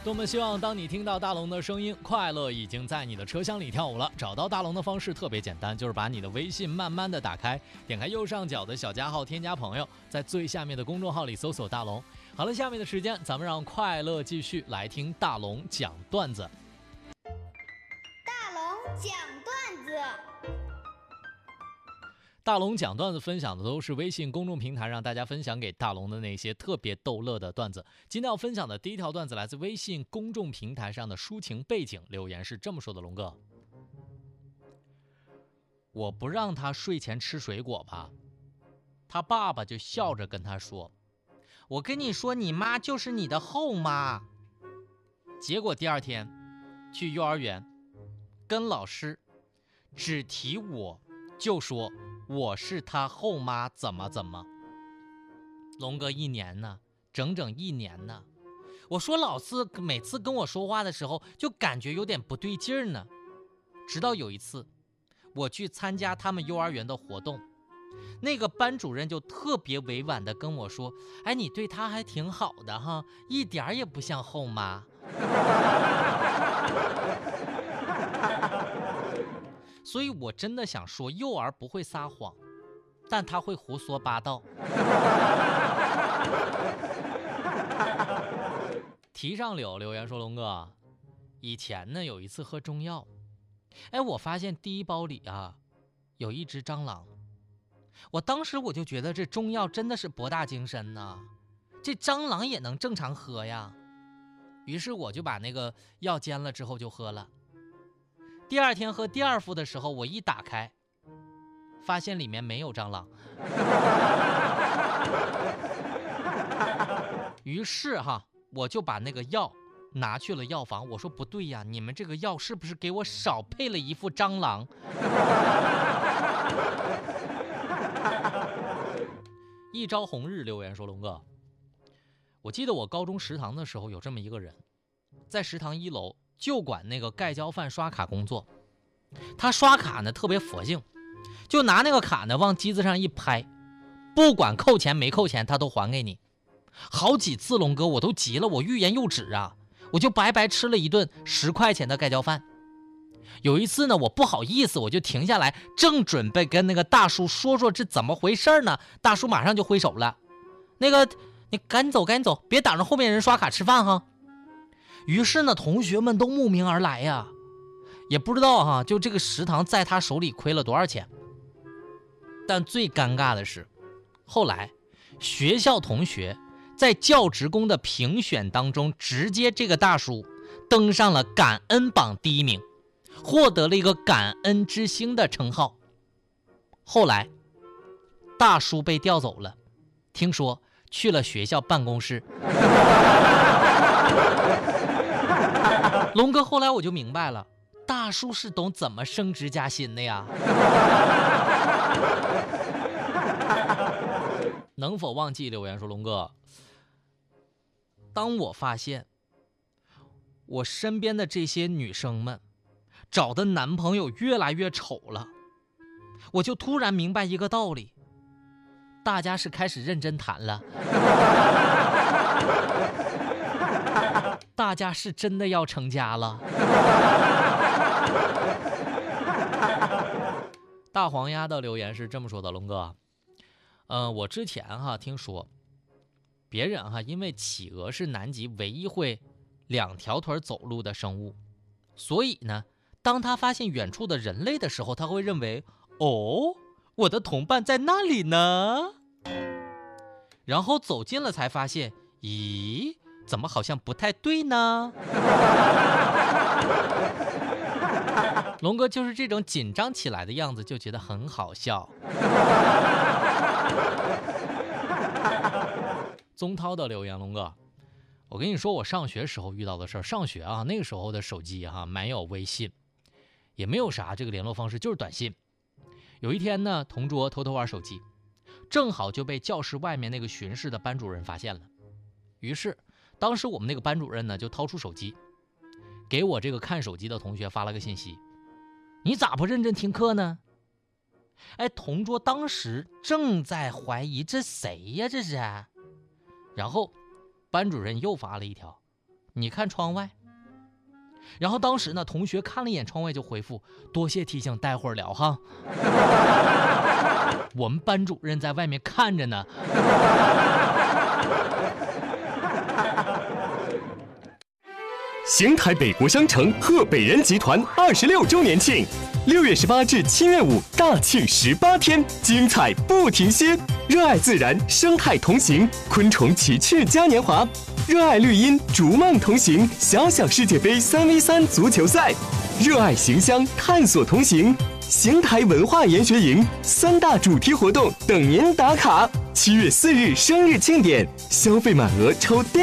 多么希望当你听到大龙的声音，快乐已经在你的车厢里跳舞了。找到大龙的方式特别简单，就是把你的微信慢慢的打开，点开右上角的小加号添加朋友，在最下面的公众号里搜索大龙。好了，下面的时间咱们让快乐继续来听大龙讲段子。 大龙讲段子。 大龙讲段子分享的都是微信公众平台让大家分享给大龙的那些特别逗乐的段子。今天要分享的第一条段子来自微信公众平台上的抒情背景留言，是这么说的：龙哥，我不让他睡前吃水果吧，他爸爸就笑着跟他说，我跟你说你妈就是你的后妈。结果第二天去幼儿园跟老师只提我就说我是他后妈怎么怎么。龙哥1年呢，整整1年呢。我说老师每次跟我说话的时候就感觉有点不对劲儿呢。直到有一次我去参加他们幼儿园的活动，那个班主任就特别委婉的跟我说，哎，你对他还挺好的哈，一点也不像后妈。所以我真的想说，幼儿不会撒谎，但他会胡说八道。提上柳留言说，龙哥，以前呢有一次喝中药，我发现第一包里啊有一只蟑螂。我当时我就觉得这中药真的是博大精深呐，这蟑螂也能正常喝呀。于是我就把那个药煎了之后就喝了。第二天喝第二副的时候，我一打开发现里面没有蟑螂。于是我就把那个药拿去了药房，我说不对呀，你们这个药是不是给我少配了一副蟑螂？一朝红日留言说，龙哥，我记得我高中食堂的时候有这么一个人，在食堂1楼就管那个盖浇饭刷卡工作。他刷卡呢特别佛性，就拿那个卡呢往机子上一拍，不管扣钱没扣钱他都还给你。好几次龙哥我都急了，我欲言又止啊，我就白白吃了一顿10块钱的盖浇饭。有一次呢我不好意思，我就停下来，正准备跟那个大叔说这怎么回事呢，大叔马上就挥手了，那个你赶紧走，别挡着后面人刷卡吃饭哈。于是呢同学们都慕名而来呀，也不知道就这个食堂在他手里亏了多少钱。但最尴尬的是，后来学校同学在教职工的评选当中，直接这个大叔登上了感恩榜第1名，获得了一个感恩之星的称号。后来大叔被调走了，听说去了学校办公室。龙哥后来我就明白了，大叔是懂怎么升职加薪的呀。能否忘记留言说，龙哥，当我发现我身边的这些女生们找的男朋友越来越丑了，我就突然明白一个道理，大家是开始认真谈了。大家是真的要成家了。大黄鸭的留言是这么说的，龙哥，我之前听说别人因为企鹅是南极唯一会2条腿走路的生物，所以呢当他发现远处的人类的时候，他会认为，哦，我的同伴在那里呢。然后走近了才发现，咦，怎么好像不太对呢？龙哥就是这种紧张起来的样子，就觉得很好笑。宗涛的留言，龙哥，我跟你说我上学时候遇到的事儿。上学那个时候的手机没有微信，也没有啥这个联络方式，就是短信。有一天呢，同桌偷偷玩手机，正好就被教室外面那个巡视的班主任发现了。于是当时我们那个班主任呢就掏出手机，给我这个看手机的同学发了个信息，你咋不认真听课呢？同桌当时正在怀疑这谁呀这是。然后班主任又发了一条， 你看窗外。然后当时呢，同学看了一眼窗外就回复：多谢提醒，待会儿聊哈。我们班主任在外面看着呢。 邢台北国商城贺北人集团26周年庆，6月18至7月5，大庆18天，精彩不停歇。热爱自然，生态同行，昆虫奇趣嘉年华；热爱绿茵，逐梦同行，小小世界杯3v3足球赛；热爱邢乡，探索同行。邢台文化研学营3大主题活动等您打卡。7月4日生日庆典，消费满额抽